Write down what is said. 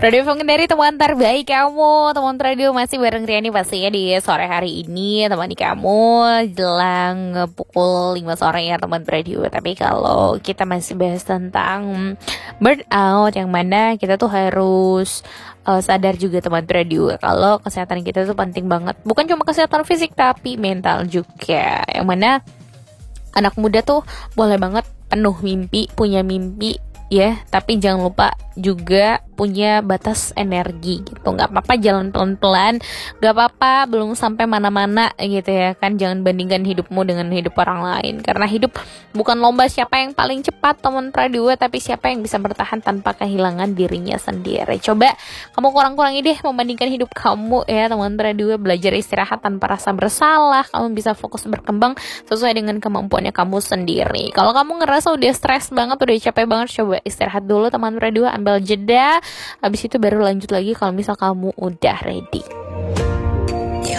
Radio Pengendari teman terbaik kamu, teman radio masih bareng Riani pastinya di sore hari ini temani kamu jelang pukul 5 sore ya teman radio. Tapi kalau kita masih bahas tentang burnout, yang mana kita tuh harus sadar juga teman radio kalau kesehatan kita tuh penting banget. Bukan cuma kesehatan fisik tapi mental juga. Yang mana anak muda tuh boleh banget penuh mimpi, punya mimpi ya, tapi jangan lupa juga punya batas energi gitu. Nggak apa-apa jalan pelan-pelan, nggak apa-apa belum sampai mana-mana gitu ya kan. Jangan bandingkan hidupmu dengan hidup orang lain, karena hidup bukan lomba siapa yang paling cepat teman radio, tapi siapa yang bisa bertahan tanpa kehilangan dirinya sendiri. Coba kamu kurang-kurangi deh membandingkan hidup kamu ya teman radio. Belajar istirahat tanpa rasa bersalah, kamu bisa fokus berkembang sesuai dengan kemampuannya kamu sendiri. Kalau kamu ngerasa udah stres banget, udah capek banget, coba istirahat dulu teman radio, ambil jeda. Habis itu baru lanjut lagi kalau misal kamu udah ready.